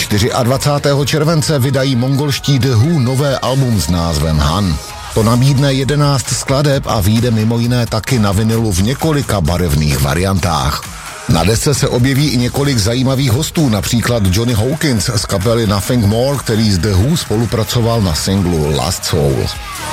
24. července vydají mongolští The Who nové album s názvem Han. To nabídne 11 skladeb a vyjde mimo jiné taky na vinilu v několika barevných variantách. Na desce se objeví i několik zajímavých hostů, například Johnny Hawkins z kapely Nothing More, který s The Who spolupracoval na singlu Last Soul.